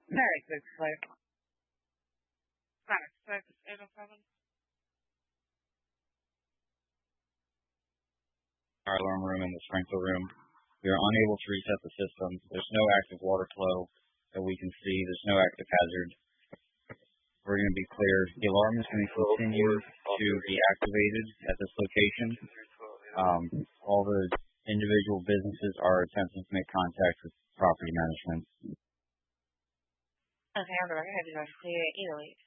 Alright, 807. Fire alarm room and the sprinkler room. We are unable to reset the system. There's no active water flow that we can see. There's no active hazard. We're going to be clear. The alarm is going to continue to be activated at this location. All the individual businesses are attempting to make contact with property management. Okay, on the record, I did not see it either.